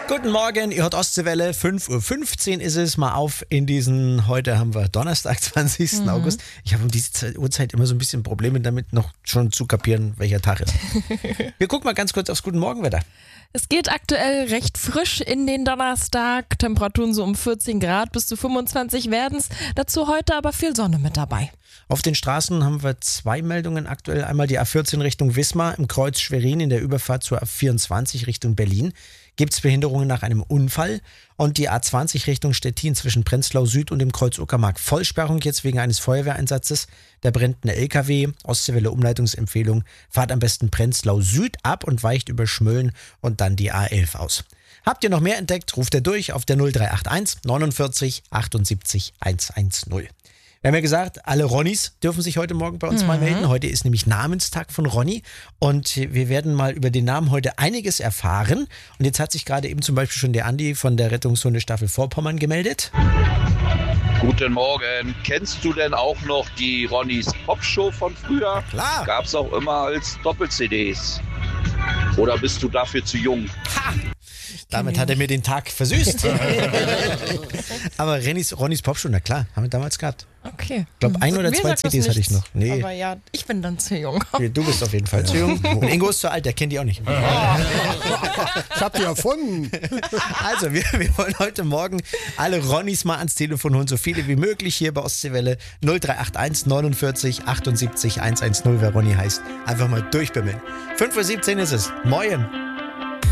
Guten Morgen, ihr hört Ostseewelle, 5:15 Uhr ist es, mal auf in diesen, heute haben wir Donnerstag, 20. August. Ich habe um diese Uhrzeit immer so ein bisschen Probleme damit, noch schon zu kapieren, welcher Tag ist. Wir gucken mal ganz kurz aufs Guten Morgenwetter. Es geht aktuell recht frisch in den Donnerstag, Temperaturen so um 14 Grad bis zu 25 werden es, dazu heute aber viel Sonne mit dabei. Auf den Straßen haben wir zwei Meldungen aktuell. Einmal die A14 Richtung Wismar im Kreuz Schwerin in der Überfahrt zur A24 Richtung Berlin. Gibt es Behinderungen nach einem Unfall. Und die A20 Richtung Stettin zwischen Prenzlau Süd und dem Kreuz Uckermark. Vollsperrung jetzt wegen eines Feuerwehreinsatzes. Da brennt ein LKW. Ostseewelle Umleitungsempfehlung. Fahrt am besten Prenzlau Süd ab und weicht über Schmölln und dann die A11 aus. Habt ihr noch mehr entdeckt, ruft ihr durch auf der 0381 49 78 110. Wir haben ja gesagt, alle Ronnys dürfen sich heute Morgen bei uns mal melden. Heute ist nämlich Namenstag von Ronny und wir werden mal über den Namen heute einiges erfahren. Und jetzt hat sich gerade eben zum Beispiel schon der Andi von der Rettungshundestaffel Vorpommern gemeldet. Guten Morgen. Kennst du denn auch noch die Ronnys Popshow von früher? Klar. Gab's auch immer als Doppel-CDs. Oder bist du dafür zu jung? Ha! Damit hat er mir den Tag versüßt. Aber Ronnys Popshow, na klar, haben wir damals gehabt. Okay. Ich glaube, ein oder Mir zwei sagt das CDs hatte ich noch. nichts. Nee, Aber ja, ich bin dann zu jung. du bist auf jeden Fall zu jung. Und Ingo ist zu alt, der kennt die auch nicht. Ich hab die erfunden. Also, wir wollen heute Morgen alle Ronnys mal ans Telefon holen, so viele wie möglich hier bei Ostseewelle 0381 49 78 110, wer Ronny heißt. Einfach mal durchbimmeln. 5:17 Uhr ist es. Moin.